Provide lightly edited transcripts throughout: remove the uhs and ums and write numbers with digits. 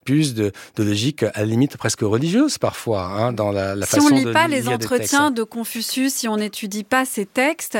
plus de logique à la limite presque religieuse parfois, dans la façon de lire des textes. Si on lit pas les entretiens de Confucius, si on n'étudie pas ces textes,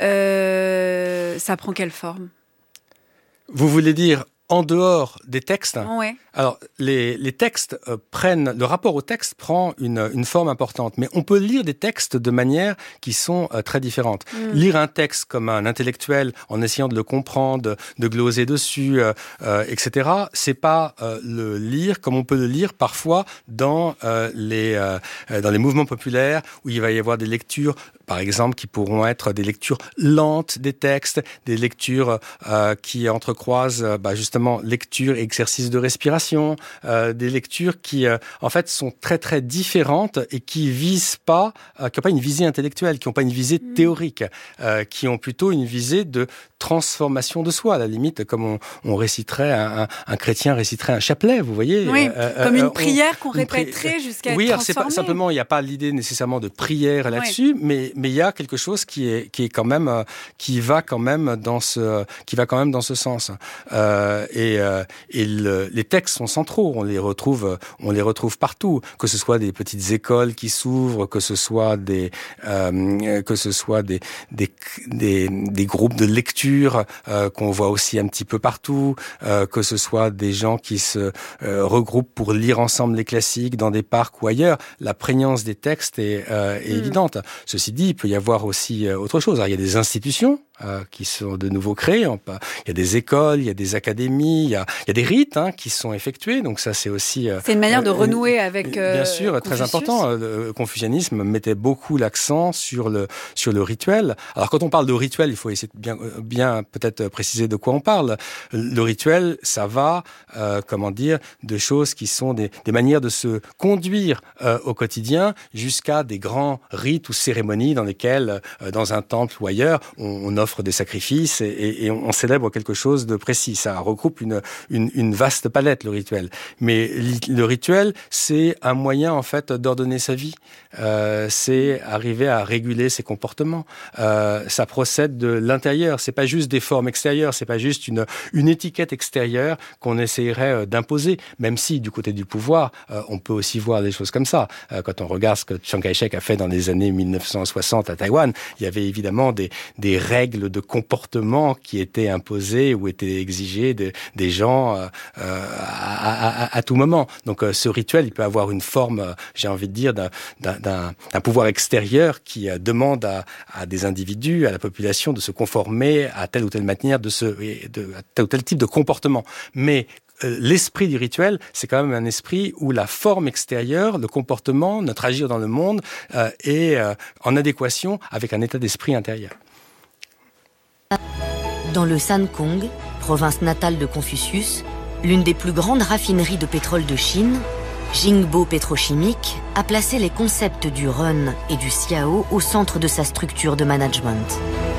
ça prend quelle forme ? Vous voulez dire en dehors des textes ? Ouais. Alors, les textes le rapport au texte prend une forme importante, mais on peut lire des textes de manière qui sont très différentes. Lire un texte comme un intellectuel en essayant de le comprendre, de gloser dessus, etc., c'est pas le lire comme on peut le lire parfois dans les mouvements populaires où il va y avoir des lectures, par exemple, qui pourront être des lectures lentes des textes, des lectures qui entrecroisent justement lecture et exercice de respiration, des lectures qui en fait sont très très différentes et qui visent pas, qui n'ont pas une visée intellectuelle, qui n'ont pas une visée théorique, qui ont plutôt une visée de transformation de soi, à la limite, comme on réciterait, un chrétien réciterait un chapelet, vous voyez. Oui, comme une prière qu'on répéterait jusqu'à être transformée. Oui, alors c'est pas simplement, il n'y a pas l'idée nécessairement de prière là-dessus, mais il y a quelque chose qui est quand même, qui va quand même dans ce sens. Les textes sont centraux, on les retrouve partout, que ce soit des petites écoles qui s'ouvrent, que ce soit des groupes de lecture qu'on voit aussi un petit peu partout, que ce soit des gens qui se regroupent pour lire ensemble les classiques dans des parcs ou ailleurs. La prégnance des textes est évidente. Ceci dit, il peut y avoir aussi autre chose. Alors, il y a des institutions qui sont de nouveau créées. Il y a des écoles, il y a des académies, il y a des rites qui sont effectués. Donc ça, c'est aussi... c'est une manière de renouer avec bien sûr, Confucius. Très important. Le confucianisme mettait beaucoup l'accent sur le rituel. Alors quand on parle de rituel, il faut essayer de bien peut-être préciser de quoi on parle. Le rituel, ça va, de choses qui sont des manières de se conduire au quotidien jusqu'à des grands rites ou cérémonies dans lesquels, dans un temple ou ailleurs, on offre des sacrifices et on célèbre quelque chose de précis. Ça regroupe une vaste palette, le rituel. Mais le rituel, c'est un moyen, en fait, d'ordonner sa vie. C'est arriver à réguler ses comportements. Ça procède de l'intérieur. C'est pas juste des formes extérieures. C'est pas juste une étiquette extérieure qu'on essayerait d'imposer. Même si, du côté du pouvoir, on peut aussi voir des choses comme ça. Quand on regarde ce que Chiang Kai-shek a fait dans les années 1960 à Taïwan, il y avait évidemment des règles de comportement qui étaient imposées ou étaient exigées des gens à tout moment. Donc ce rituel, il peut avoir une forme, j'ai envie de dire, d'un pouvoir extérieur qui demande à des individus, à la population, de se conformer à telle ou telle manière, à tel ou tel type de comportement. Mais l'esprit du rituel, c'est quand même un esprit où la forme extérieure, le comportement, notre agir dans le monde est en adéquation avec un état d'esprit intérieur. Dans le Shantung, province natale de Confucius, l'une des plus grandes raffineries de pétrole de Chine, Jingbo Pétrochimique a placé les concepts du run et du xiao au centre de sa structure de management.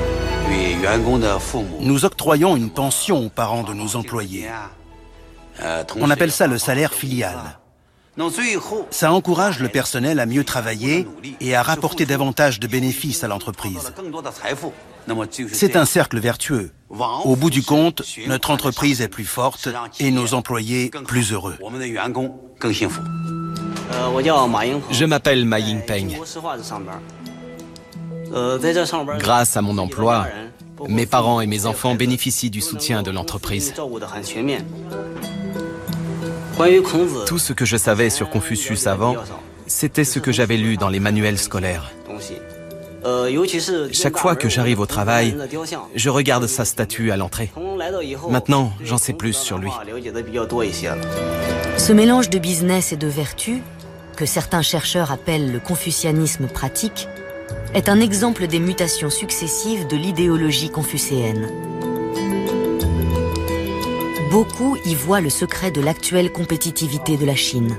Nous octroyons une pension aux parents de nos employés. On appelle ça le salaire filial. Ça encourage le personnel à mieux travailler et à rapporter davantage de bénéfices à l'entreprise. C'est un cercle vertueux. Au bout du compte, notre entreprise est plus forte et nos employés plus heureux. Je m'appelle Ma Yingpeng. Grâce à mon emploi, mes parents et mes enfants bénéficient du soutien de l'entreprise. Tout ce que je savais sur Confucius avant, c'était ce que j'avais lu dans les manuels scolaires. Chaque fois que j'arrive au travail, je regarde sa statue à l'entrée. Maintenant, j'en sais plus sur lui. Ce mélange de business et de vertu, que certains chercheurs appellent le confucianisme pratique, est un exemple des mutations successives de l'idéologie confucéenne. Beaucoup y voient le secret de l'actuelle compétitivité de la Chine.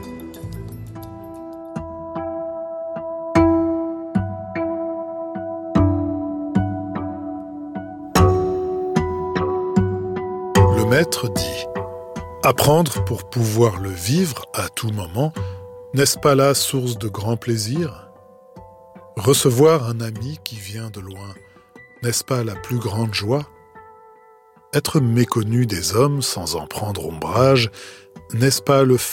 Le maître dit « Apprendre pour pouvoir le vivre à tout moment, n'est-ce pas là source de grand plaisir ? Recevoir un ami qui vient de loin, n'est-ce pas la plus grande joie ? Être méconnu des hommes sans en prendre ombrage, n'est-ce pas le